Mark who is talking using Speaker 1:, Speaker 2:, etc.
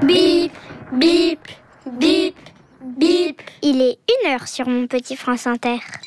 Speaker 1: Bip, bip, bip, bip.
Speaker 2: Il est 1h sur mon petit France Inter.